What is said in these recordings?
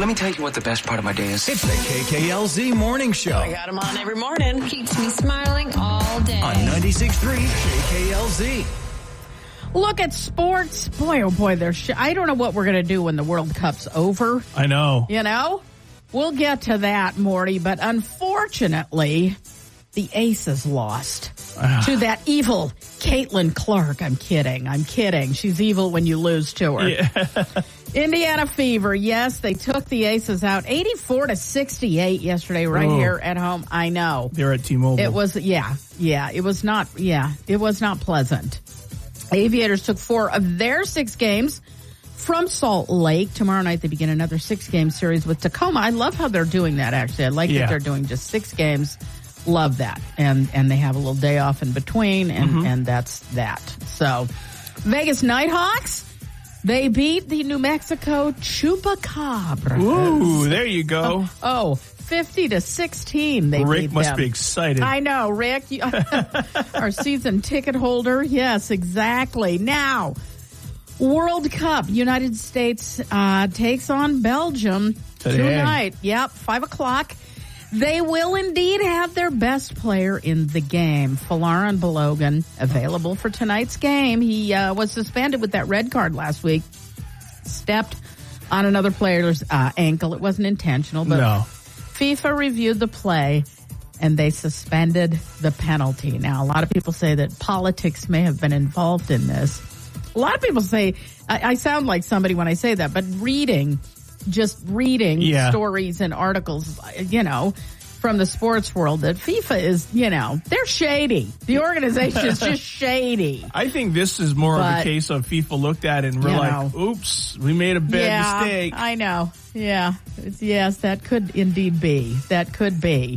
let me tell you what the best part of my day is. It's the KKLZ Morning Show. I got him on every morning. Keeps me smiling all day. On 96.3 KKLZ. Look at sports. Boy, oh boy, I don't know what we're going to do when the World Cup's over. I know. You know? We'll get to that, Morty, but unfortunately, the Aces lost to that evil Caitlin Clark. I'm kidding. She's evil when you lose to her. Yeah. Indiana Fever, yes, they took the Aces out 84-68 yesterday here at home. I know. They're at T-Mobile. It was, it was not pleasant. Aviators took 4 of their 6 games from Salt Lake. Tomorrow night they begin another 6-game series with Tacoma. I love how they're doing that, actually. I like that they're doing just 6 games. Love that. And they have a little day off in between, and that's that. So, Vegas Nighthawks, they beat the New Mexico Chupacabras. Ooh, there you go. 50-16 they Rick beat must them. be excited. I know, Rick. Our season ticket holder. Yes, exactly. Now, World Cup. United States takes on Belgium tonight. Yep, 5 o'clock. They will indeed have their best player in the game. Folarin Balogun, available for tonight's game. He was suspended with that red card last week. Stepped on another player's ankle. It wasn't intentional, but no. FIFA reviewed the play, and they suspended the penalty. Now, a lot of people say that politics may have been involved in this. A lot of people say, I sound like somebody when I say that, but reading stories and articles, from the sports world, that FIFA is, they're shady. The organization is just shady. I think this is more of a case of FIFA looked at it and we're like, oops, we made a bad mistake. I know. Yeah. Yes, that could indeed be. That could be.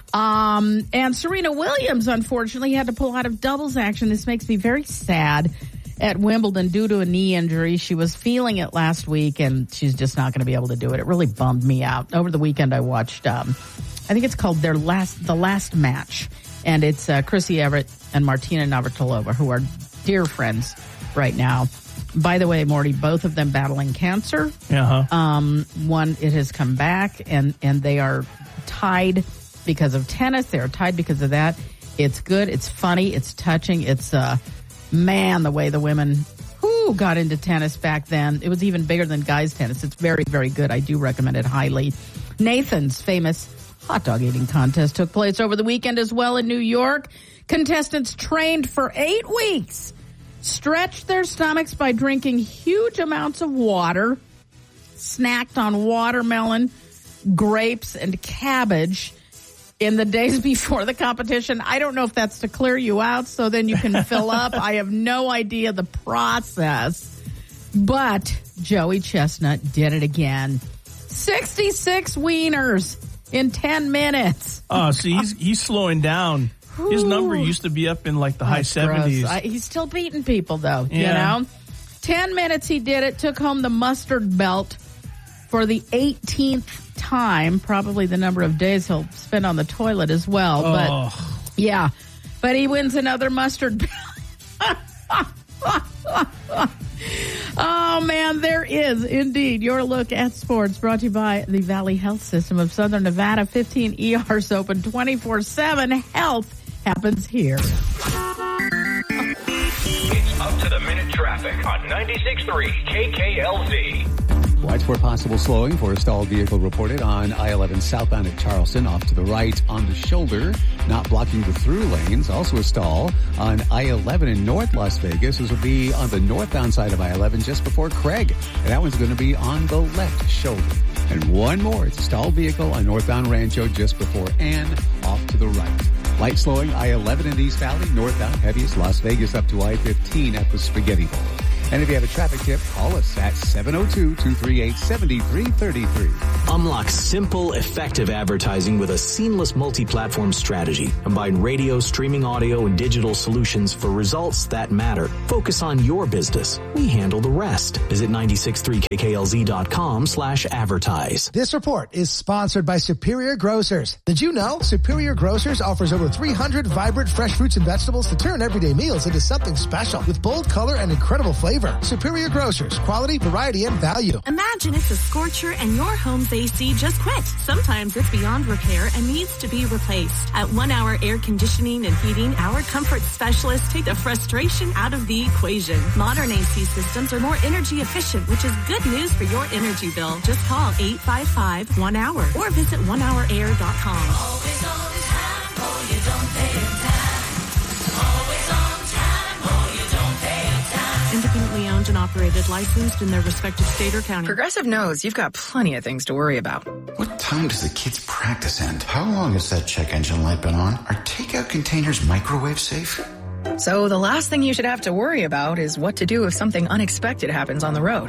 And Serena Williams, unfortunately, had to pull out of doubles action. This makes me very sad. At Wimbledon due to a knee injury. She was feeling it last week, and she's just not going to be able to do it. It really bummed me out. Over the weekend, I watched, I think it's called The Last Match, and it's Chrissy Everett and Martina Navratilova, who are dear friends right now. By the way, Morty, both of them battling cancer. One, it has come back, and they are tied because of tennis. They are tied because of that. It's good. It's funny. It's touching. It's man, the way the women got into tennis back then. It was even bigger than guys' tennis. It's very, very good. I do recommend it highly. Nathan's famous hot dog eating contest took place over the weekend as well in New York. Contestants trained for 8 weeks, stretched their stomachs by drinking huge amounts of water, snacked on watermelon, grapes, and cabbage in the days before the competition. I don't know if that's to clear you out so then you can fill up. I have no idea the process. But Joey Chestnut did it again. 66 wieners in 10 minutes. Oh, see, he's slowing down. His number used to be up in like the high 70s. He's still beating people, though, 10 minutes he did it, took home the mustard belt for the 18th time, probably the number of days he'll spend on the toilet as well. But he wins another mustard belt. Oh, man, there is indeed your look at sports, brought to you by the Valley Health System of Southern Nevada. 15 ERs open 24/7. Health happens here. It's up to the minute traffic on 96.3 KKLZ. Widespread possible slowing for a stalled vehicle reported on I-11 southbound at Charleston, off to the right on the shoulder, not blocking the through lanes. Also a stall on I-11 in North Las Vegas. This will be on the northbound side of I-11 just before Craig. And that one's going to be on the left shoulder. And one more. It's a stalled vehicle on northbound Rancho just before Ann, off to the right. Light slowing I-11 in East Valley, northbound heaviest Las Vegas up to I-15 at the Spaghetti Bowl. And if you have a traffic tip, call us at 702-238-7333. Unlock simple, effective advertising with a seamless multi-platform strategy. Combine radio, streaming audio, and digital solutions for results that matter. Focus on your business. We handle the rest. Visit 963kklz.com/advertise. This report is sponsored by Superior Grocers. Did you know Superior Grocers offers over 300 vibrant fresh fruits and vegetables to turn everyday meals into something special with bold color and incredible flavor. Superior Grocers. Quality, variety, and value. Imagine it's a scorcher and your home's AC just quit. Sometimes it's beyond repair and needs to be replaced. At 1 Hour Air Conditioning and Heating, our comfort specialists take the frustration out of the equation. Modern AC systems are more energy efficient, which is good news for your energy bill. Just call 855-1-HOUR or visit onehourair.com. Always on time, or you don't pay time. Always on time, or you don't pay time. Independently owned and operated, licensed in their respective state or county. Progressive knows you've got plenty of things to worry about. What time does the kids' practice end? How long has that check engine light been on? Are takeout containers microwave safe? So the last thing you should have to worry about is what to do if something unexpected happens on the road.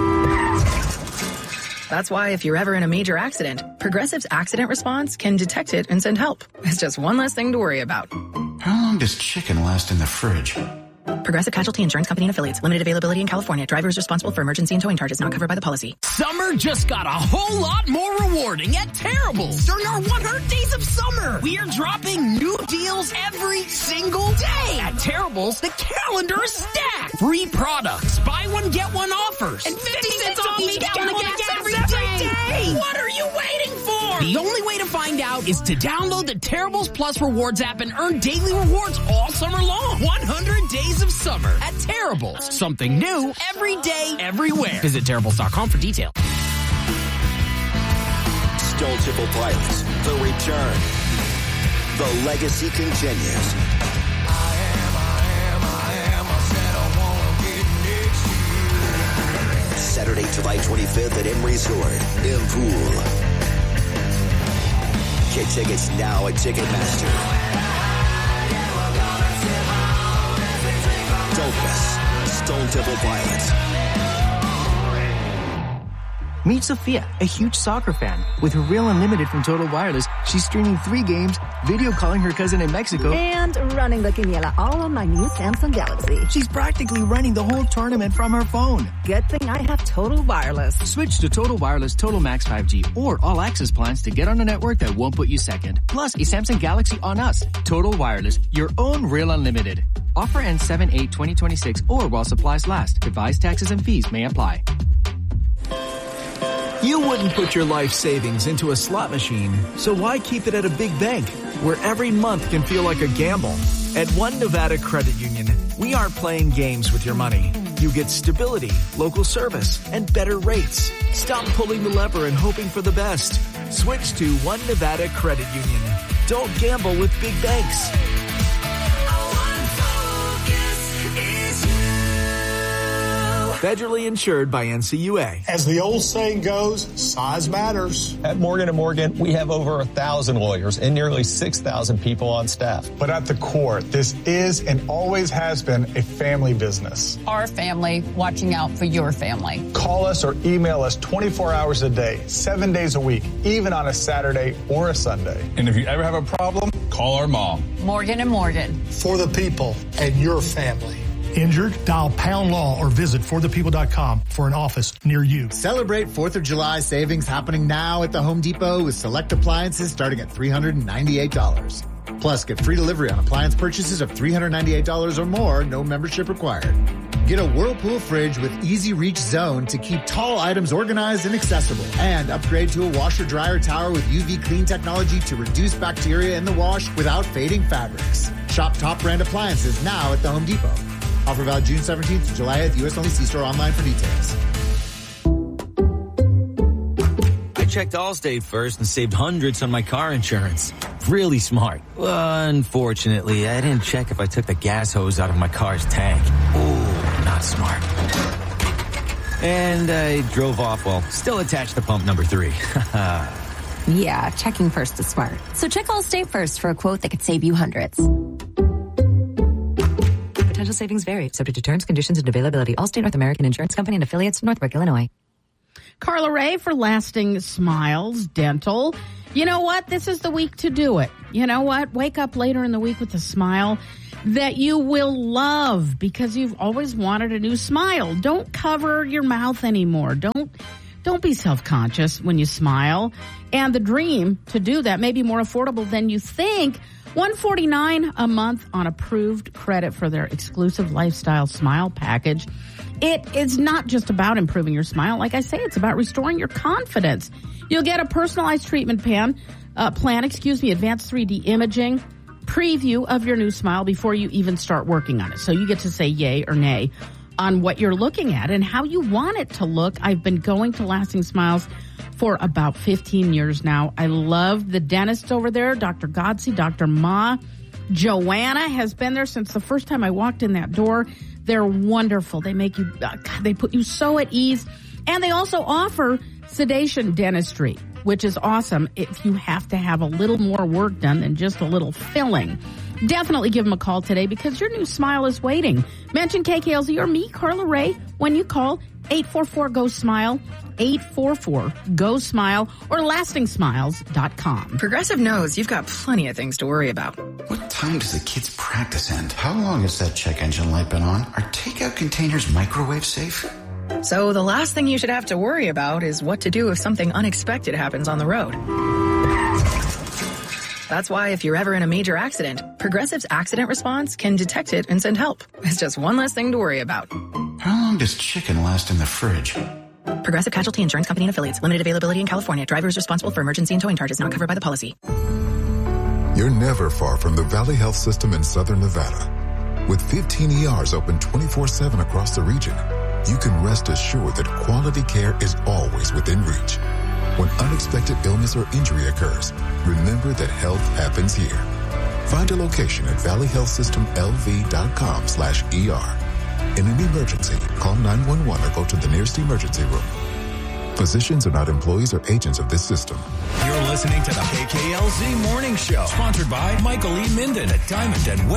That's why if you're ever in a major accident, Progressive's accident response can detect it and send help. It's just one less thing to worry about. How long does chicken last in the fridge? Progressive Casualty Insurance Company and Affiliates. Limited availability in California. Driver is responsible for emergency and towing charges not covered by the policy. Summer just got a whole lot more rewarding at Terrible's during our 100 Days of Summer. We are dropping new deals every single day. At Terrible's, the calendar is stacked. Free products, buy one, get one offers, and 50 cents off each gallon of gas every day. What are you waiting for? The only way to find out is to download the Terrible's Plus Rewards app and earn daily rewards all summer long. 100 Days of Summer at Terrible's. Something new every day, everywhere. Visit Terrible's.com for details. Stone Temple Pilots, the return. The legacy continues. Saturday, July 25th at Emery's Court in Poole. Get tickets now at Ticketmaster. Don't miss Stone Temple Pilots. Meet Sophia, a huge soccer fan. With her Real Unlimited from Total Wireless, she's streaming 3 games, video calling her cousin in Mexico, and running the quiniela all on my new Samsung Galaxy. She's practically running the whole tournament from her phone. Good thing I have Total Wireless. Switch to Total Wireless Total Max 5G or All Access plans to get on a network that won't put you second. Plus, a Samsung Galaxy on us. Total Wireless, your own Real Unlimited. Offer ends 7/8/2026 or while supplies last. Device taxes and fees may apply. You wouldn't put your life savings into a slot machine, so why keep it at a big bank where every month can feel like a gamble? At One Nevada Credit Union, we aren't playing games with your money. You get stability, local service, and better rates. Stop pulling the lever and hoping for the best. Switch to One Nevada Credit Union. Don't gamble with big banks. Federally insured by NCUA. As the old saying goes, size matters. At Morgan & Morgan, we have over 1,000 lawyers and nearly 6,000 people on staff. But at the core, this is and always has been a family business. Our family watching out for your family. Call us or email us 24 hours a day, 7 days a week, even on a Saturday or a Sunday. And if you ever have a problem, call our mom. Morgan & Morgan. For the people and your family. Injured? Dial Pound Law or visit forthepeople.com for an office near you. Celebrate 4th of July savings happening now at the Home Depot with select appliances starting at $398. Plus, get free delivery on appliance purchases of $398 or more, no membership required. Get a Whirlpool fridge with Easy Reach Zone to keep tall items organized and accessible. And upgrade to a washer-dryer tower with UV clean technology to reduce bacteria in the wash without fading fabrics. Shop top brand appliances now at the Home Depot. Offer valid June 17th to July 8th. U.S. only. See store online for details. I checked Allstate first and saved hundreds on my car insurance. Really smart. Unfortunately, I didn't check if I took the gas hose out of my car's tank. Ooh, not smart. And I drove off while still attached to pump number 3. Yeah, checking first is smart. So check Allstate first for a quote that could save you hundreds. Potential savings vary, subject to terms, conditions, and availability. Allstate North American Insurance Company and affiliates, Northbrook, Illinois. Carla Ray for Lasting Smiles Dental. You know what? This is the week to do it. You know what? Wake up later in the week with a smile that you will love because you've always wanted a new smile. Don't cover your mouth anymore. Don't be self-conscious when you smile. And the dream to do that may be more affordable than you think. $149 a month on approved credit for their exclusive lifestyle smile package. It is not just about improving your smile. Like I say, it's about restoring your confidence. You'll get a personalized treatment plan, advanced 3D imaging, preview of your new smile before you even start working on it. So you get to say yay or nay on what you're looking at and how you want it to look. I've been going to Lasting Smiles for about 15 years now. I love the dentists over there, Dr. Godsey, Dr. Ma. Joanna has been there since the first time I walked in that door. They're wonderful. They make you, they put you so at ease. And they also offer sedation dentistry, which is awesome if you have to have a little more work done than just a little filling. Definitely give them a call today because your new smile is waiting. Mention KKLZ or me, Carla Ray, when you call 844-GO-SMILE, 844-GO-SMILE, or lastingsmiles.com. Progressive knows you've got plenty of things to worry about. What time does the kids' practice end? How long has that check engine light been on? Are takeout containers microwave safe? So the last thing you should have to worry about is what to do if something unexpected happens on the road. That's why if you're ever in a major accident, Progressive's accident response can detect it and send help. It's just one less thing to worry about. How long does chicken last in the fridge? Progressive Casualty Insurance Company and Affiliates. Limited availability in California. Driver is responsible for emergency and towing charges not covered by the policy. You're never far from the Valley Health System in Southern Nevada. With 15 ERs open 24/7 across the region, you can rest assured that quality care is always within reach. When unexpected illness or injury occurs, remember that health happens here. Find a location at valleyhealthsystemlv.com/ER. In an emergency, call 911 or go to the nearest emergency room. Physicians are not employees or agents of this system. You're listening to the KKLZ Morning Show, sponsored by Michael E. Minden at Diamond and West.